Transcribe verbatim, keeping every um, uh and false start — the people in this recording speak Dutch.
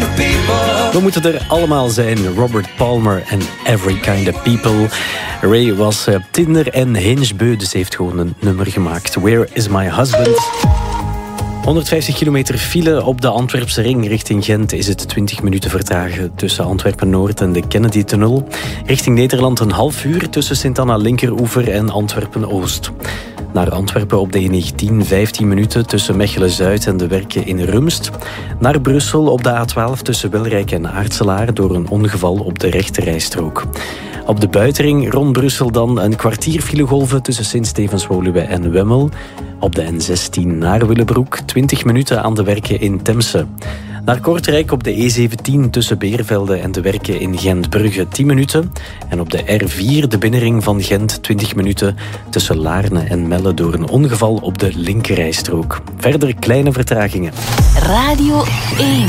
We moeten er allemaal zijn. Robert Palmer en Every Kind of People. Ray was uh, Tinder en Hinge beu, dus heeft gewoon een nummer gemaakt. Where is my husband? honderdvijftig kilometer file op de Antwerpse ring. Richting Gent is het twintig minuten vertragen tussen Antwerpen-Noord en de Kennedy-tunnel. Richting Nederland een half uur tussen Sint-Anna-Linkeroever en Antwerpen-Oost. Naar Antwerpen op de E negentien vijftien minuten tussen Mechelen-Zuid en de Werken in Rumst. Naar Brussel op de A twaalf tussen Wilrijk en Aartselaar door een ongeval op de rechterrijstrook. Op de buitenring rond Brussel dan een kwartier filegolven tussen Sint-Stevens-Woluwe en Wemmel. Op de N zestien naar Willebroek, twintig minuten aan de Werken in Temse. Naar Kortrijk op de E zeventien tussen Beervelde en de Werken in Gent-Brugge, tien minuten. En op de R vier, de binnenring van Gent, twintig minuten tussen Laarne en Melle door een ongeval op de linkerrijstrook. Verder kleine vertragingen. Radio één.